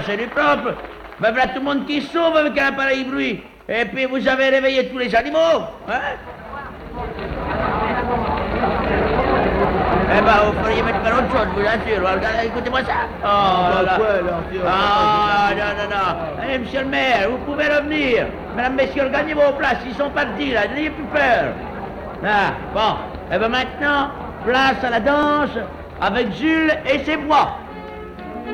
c'est du propre. Ben voilà tout le monde qui sauve avec un pareil bruit. Et puis vous avez réveillé tous les animaux, hein? Eh ben, vous feriez mettre faire autre chose, je vous assure. Regardez, écoutez-moi ça. Oh là là. Ah, non, non, non. Allez, monsieur le maire, vous pouvez revenir. Mesdames, messieurs, gagnez vos places, ils sont partis, là, n'ayez plus peur. Ah, bon. Eh ben maintenant, place à la danse avec Jules et ses bois.